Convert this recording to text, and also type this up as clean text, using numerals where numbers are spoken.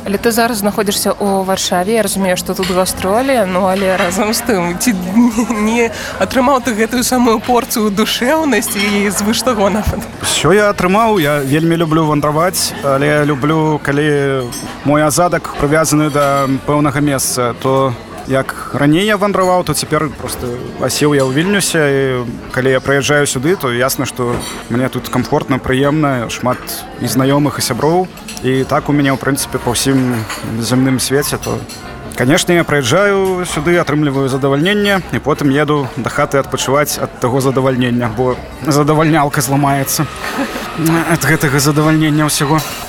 Але ты зараз знаходзішся ў Варшаве, я разумею, што тут гастролі, ну але разам з тым, ці не атрымаў ты гэтую самую порцыю душэўнасці і звыш таго нават? Що я атрымаў? Я вельмі люблю вандраваць, але я люблю, калі мой азадак прывязаны да пэўнага месца, то як раней я вандраваў, то цяпер просто асеў я ў Вільнюсе, і калі я прыязджаю сюды, то ясна, што мне тут комфортна, прыемна, шмат і знаёмых, і сяброў. І так у мяне, ў прынцыпе, па ўсім зямным свеце, то, конечно, я прыязджаю сюды, атрымліваю задавальненне, і потым еду да хаты адпачываць ад таго задавальнення, бо задавальнялка зламаецца ад гэтага задавальнення ўсяго.